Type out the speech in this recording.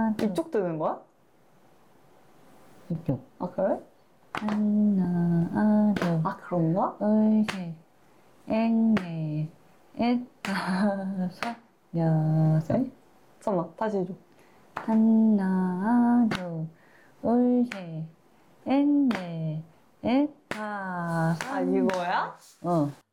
이쪽 뜨는 거야? 이쪽. 아, 그래? 하나, 둘, 아, 그런가? 셋, 넷, 다섯, 여섯. 잠깐만, 다시 해줘. 하나, 둘, 셋, 넷, 다섯. 아, 이거야? 어.